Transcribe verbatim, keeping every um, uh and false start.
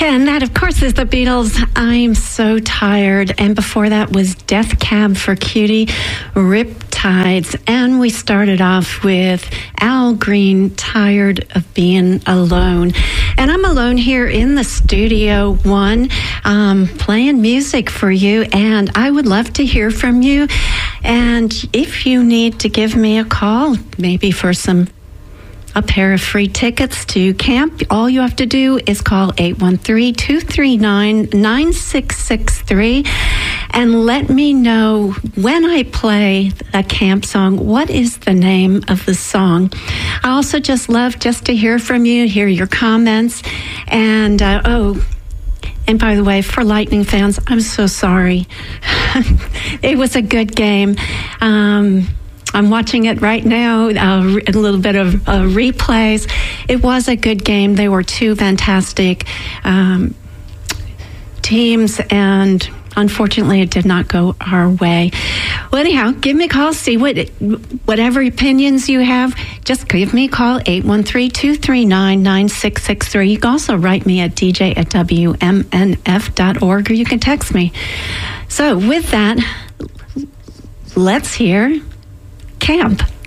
And that, of course, is the Beatles' I'm So Tired. And before that was Death Cab for Cutie, Riptides. And we started off with Al Green, Tired of Being Alone. And I'm alone here in the Studio One, um, playing music for you. And I would love to hear from you. And if you need to give me a call, maybe for some a pair of free tickets to camp, all you have to do is call eight one three, two three nine, nine six six three and let me know when I play a camp song, what is the name of the song. I also just love just to hear from you, hear your comments. And, uh, oh, and by the way, for Lightning fans, I'm so sorry. It was a good game. Um... I'm watching it right now, uh, a little bit of uh, replays. It was a good game. They were two fantastic um, teams, and unfortunately, it did not go our way. Well, anyhow, give me a call. See what, whatever opinions you have, just give me a call, eight one three, two three nine, nine six six three. You can also write me at d j at w m n f dot org, or you can text me. So with that, let's hear Camp.